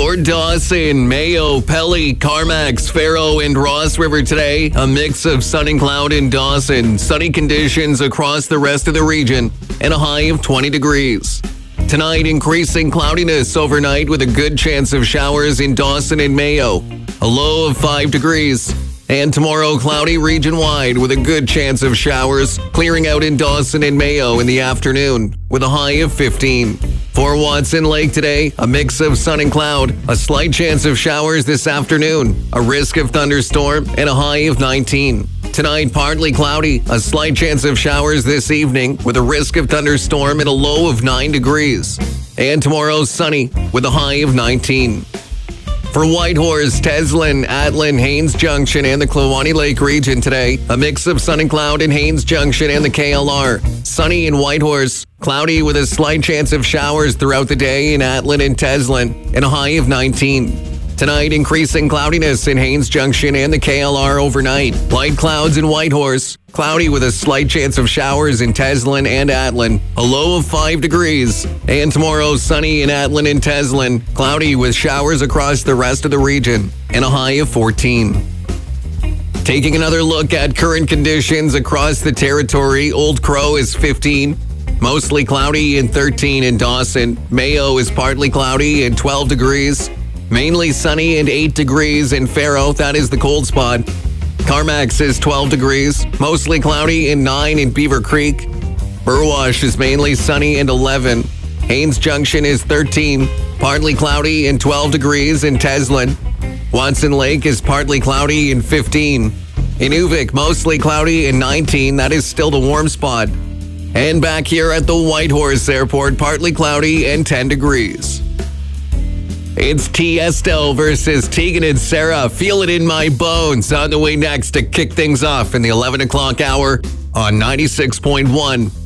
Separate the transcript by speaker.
Speaker 1: For Dawson, Mayo, Pelly, Carmax, Faro, and Ross River today, a mix of sun and cloud in Dawson, sunny conditions across the rest of the region, and a high of 20 degrees. Tonight, increasing cloudiness overnight with a good chance of showers in Dawson and Mayo, a low of 5 degrees. And tomorrow, cloudy region-wide with a good chance of showers, clearing out in Dawson and Mayo in the afternoon with a high of 15. For Watson Lake today, a mix of sun and cloud, a slight chance of showers this afternoon, a risk of thunderstorm, and a high of 19. Tonight, partly cloudy, a slight chance of showers this evening with a risk of thunderstorm and a low of 9 degrees. And tomorrow, sunny with a high of 19. For Whitehorse, Teslin, Atlin, Haines Junction, and the Kluane Lake region today, a mix of sun and cloud in Haines Junction and the KLR. Sunny in Whitehorse, cloudy with a slight chance of showers throughout the day in Atlin and Teslin, and a high of 19. Tonight, increasing cloudiness in Haines Junction and the KLR overnight. Light clouds in Whitehorse, cloudy with a slight chance of showers in Teslin and Atlin, a low of 5 degrees. And tomorrow, sunny in Atlin and Teslin, cloudy with showers across the rest of the region, and a high of 14. Taking another look at current conditions across the territory, Old Crow is 15. Mostly cloudy and 13 in Dawson. Mayo is partly cloudy and 12 degrees. Mainly sunny and 8 degrees in Faro, that is the cold spot. Carmax is 12 degrees, mostly cloudy and 9 in Beaver Creek. Burwash is mainly sunny and 11. Haines Junction is 13, partly cloudy and 12 degrees in Teslin. Watson Lake is partly cloudy and 15. Inuvik, mostly cloudy and 19, that is still the warm spot. And back here at the Whitehorse Airport, partly cloudy and 10 degrees. It's Tiesto versus Tegan and Sara. Feel It in My Bones on the way next to kick things off in the 11 o'clock hour on 96.1